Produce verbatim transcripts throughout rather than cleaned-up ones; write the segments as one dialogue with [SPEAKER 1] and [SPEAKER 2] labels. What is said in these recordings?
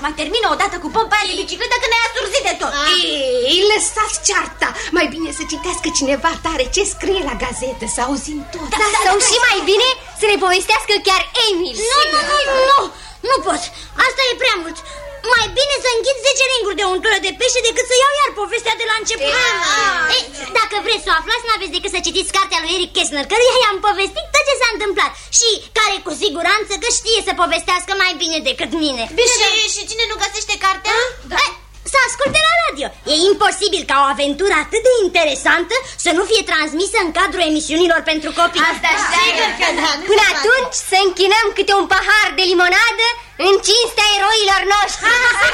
[SPEAKER 1] mai termină odată cu pompa aia de bicicletă că ne-a surzit de tot.
[SPEAKER 2] Ei, lăsați cearta. Mai bine să citească cineva tare ce scrie la gazetă, să auzim tot.
[SPEAKER 3] Da, da, sau și mai bine să ne povestească chiar Emil.
[SPEAKER 4] Nu, nu, nu, nu, nu pot. Asta e prea mult. Mai bine să închid zece ringuri de untură de pește decât să iau iar povestea de la început. Ei, dacă vreți să o aflați, n-aveți decât să citiți cartea lui Eric Kästner, căruia i-am povestit tot ce s-a întâmplat și care cu siguranță că știe să povestească mai bine decât mine.
[SPEAKER 1] Bine, și, și cine nu găsește cartea?
[SPEAKER 4] Da. Ei, să asculte la radio. E imposibil ca o aventură atât de interesantă să nu fie transmisă în cadrul emisiunilor pentru copii.
[SPEAKER 1] Asta sigur că da.
[SPEAKER 3] Până atunci să închinăm câte un pahar de limonadă în cinstea eroilor noștri.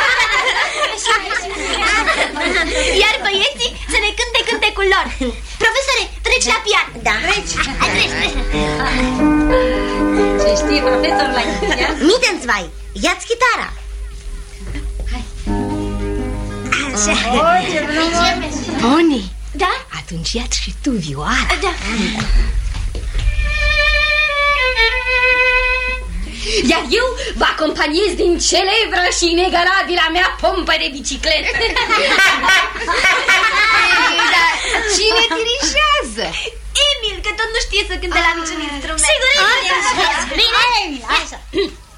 [SPEAKER 1] Iar băieții să ne cânte cântecul lor. Profesore, treci la pian.
[SPEAKER 4] Da.
[SPEAKER 1] Treci.
[SPEAKER 4] Hai, treci, treci.
[SPEAKER 1] Ce știe profesorul la pian?
[SPEAKER 4] Mittenzweig, ia-ți chitara. Așa.
[SPEAKER 2] Boni.
[SPEAKER 1] Da?
[SPEAKER 2] Atunci ia-ți și tu vioara.
[SPEAKER 1] Da.
[SPEAKER 2] Iar eu vă acompaniez din celebră și inegalabila mea pompă de bicicletă. Dar cine dirigează?
[SPEAKER 1] Emil, că tot nu știe să cânte la niciun instrument.
[SPEAKER 4] Sigur, Emil. Bine, Emil, așa.